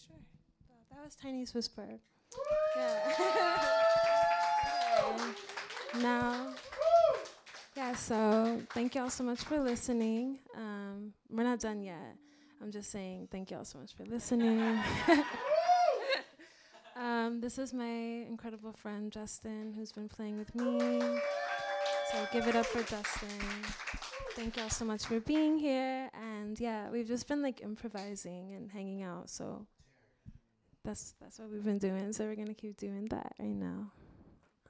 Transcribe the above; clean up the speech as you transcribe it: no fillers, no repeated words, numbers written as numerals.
Sure. That was Tiny's Whisper. Yeah. Okay. Now, yeah, so thank y'all so much for listening. We're not done yet. I'm just saying thank y'all so much for listening. This is my incredible friend, Justin, who's been playing with me. So give it up for Justin. Thank y'all so much for being here. And yeah, we've just been like improvising and hanging out. So that's what we've been doing. So we're going to keep doing that right now.